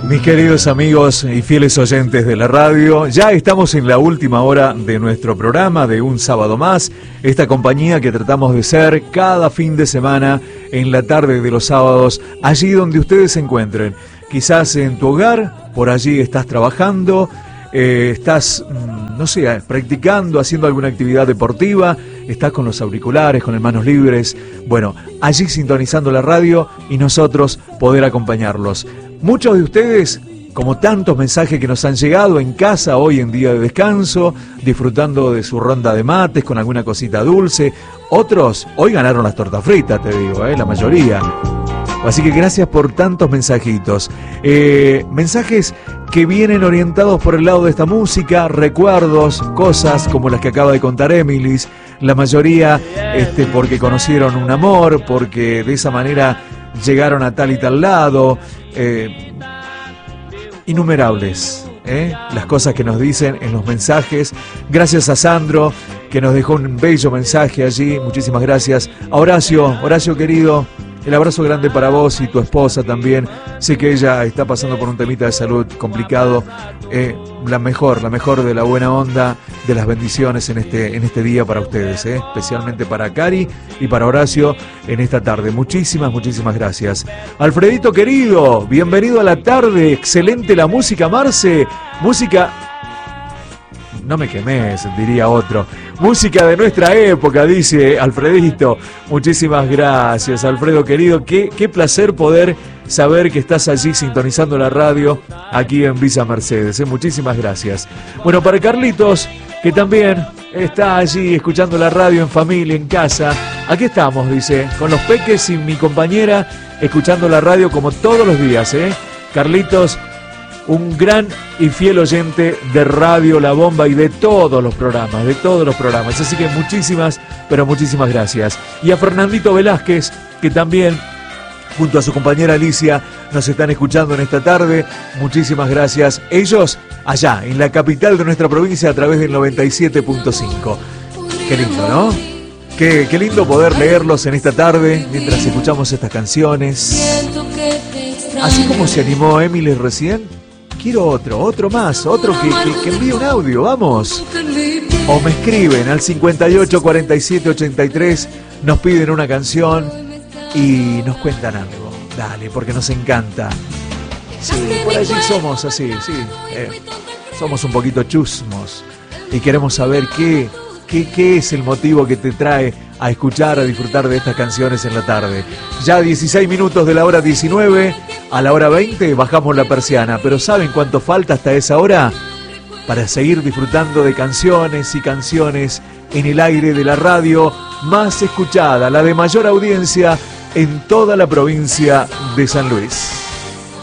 Mis queridos amigos y fieles oyentes de la radio, ya estamos en la última hora de nuestro programa de Un Sábado Más, esta compañía que tratamos de ser cada fin de semana en la tarde de los sábados, allí donde ustedes se encuentren. Quizás en tu hogar, por allí estás trabajando, estás, no sé, practicando, haciendo alguna actividad deportiva, estás con los auriculares, con las manos libres, bueno, allí sintonizando la radio y nosotros poder acompañarlos. Muchos de ustedes, como tantos mensajes que nos han llegado en casa hoy en día de descanso, disfrutando de su ronda de mates con alguna cosita dulce. Otros hoy ganaron las tortas fritas, te digo, la mayoría. Así que gracias por tantos mensajitos. Mensajes que vienen orientados por el lado de esta música, recuerdos, cosas como las que acaba de contar Emilis. La mayoría porque conocieron un amor, porque de esa manera llegaron a tal y tal lado. Innumerables las cosas que nos dicen en los mensajes. Gracias a Sandro, que nos dejó un bello mensaje allí. Muchísimas gracias. A Horacio querido, el abrazo grande para vos y tu esposa también. Sé que ella está pasando por un temita de salud complicado. La mejor de la buena onda, de las bendiciones en este día para ustedes, especialmente para Cari y para Horacio en esta tarde. Muchísimas gracias. Alfredito querido, bienvenido a la tarde. Excelente la música, Marce. Música... No me quemes, diría otro. Música de nuestra época, dice Alfredito. Muchísimas gracias, Alfredo querido. Qué placer poder saber que estás allí sintonizando la radio aquí en Villa Mercedes. Muchísimas gracias. Bueno, para Carlitos, que también está allí escuchando la radio en familia, en casa. Aquí estamos, dice, con los peques y mi compañera, escuchando la radio como todos los días, Carlitos, un gran y fiel oyente de Radio La Bomba y de todos los programas. Así que muchísimas gracias. Y a Fernandito Velázquez, que también, junto a su compañera Alicia, nos están escuchando en esta tarde. Muchísimas gracias. Ellos allá, en la capital de nuestra provincia, a través del 97.5. Qué lindo, ¿no? Qué lindo poder leerlos en esta tarde, mientras escuchamos estas canciones. Así como se animó Emily recién, quiero otro que envíe un audio, vamos. O me escriben al 58 47 83, nos piden una canción y nos cuentan algo. Dale, porque nos encanta. Sí, por allí somos así, sí. Somos un poquito chusmos y queremos saber qué es el motivo que te trae a escuchar, a disfrutar de estas canciones en la tarde. Ya 16 minutos de la hora 19, a la hora 20 bajamos la persiana, pero ¿saben cuánto falta hasta esa hora? Para seguir disfrutando de canciones y canciones en el aire de la radio más escuchada, la de mayor audiencia en toda la provincia de San Luis.